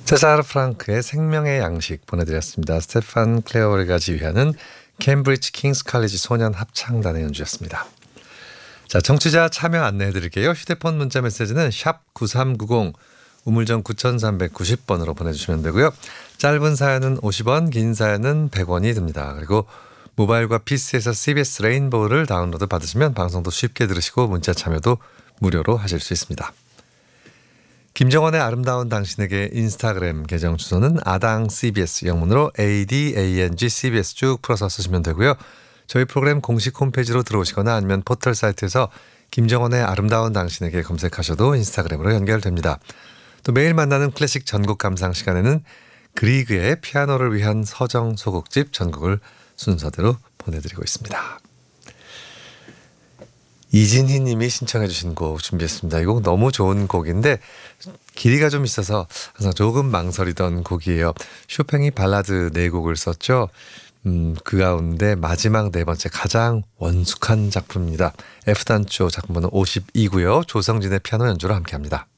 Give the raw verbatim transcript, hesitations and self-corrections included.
세사르 프랑크의 생명의 양식 보내드렸습니다. 스테판 클레어가 지휘하는 캠브리지 킹스 칼리지 소년 합창단의 연주였습니다. 자, 청취자 참여 안내해드릴게요. 휴대폰 문자 메시지는 샵 구삼구공 우물정 구삼구공 번으로 보내주시면 되고요. 짧은 사연은 오십 원, 긴 사연은 백 원이 듭니다. 그리고 모바일과 피시에서 씨비에스 레인보우를 다운로드 받으시면 방송도 쉽게 들으시고 문자 참여도 무료로 하실 수 있습니다. 김정원의 아름다운 당신에게 인스타그램 계정 주소는 아당 씨비에스 영문으로 에이디에이엔지 씨비에스 쭉 풀어서 쓰시면 되고요. 저희 프로그램 공식 홈페이지로 들어오시거나 아니면 포털 사이트에서 김정원의 아름다운 당신에게 검색하셔도 인스타그램으로 연결됩니다. 또 매일 만나는 클래식 전곡 감상 시간에는 그리그의 피아노를 위한 서정 소곡집 전곡을 순서대로 보내드리고 있습니다. 이진희 님이 신청해 주신 곡 준비했습니다. 이 곡 너무 좋은 곡인데 길이가 좀 있어서 항상 조금 망설이던 곡이에요. 쇼팽이 발라드 네 곡을 썼죠. 음, 그 가운데 마지막 네 번째 가장 원숙한 작품입니다. F단조 작품번호 오십이고요. 조성진의 피아노 연주로 함께합니다.